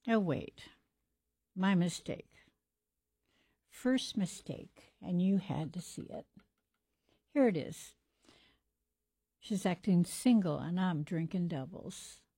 Oh, wait. My mistake. First mistake, and you had to see it. Here it is. She's acting single, and I'm drinking doubles.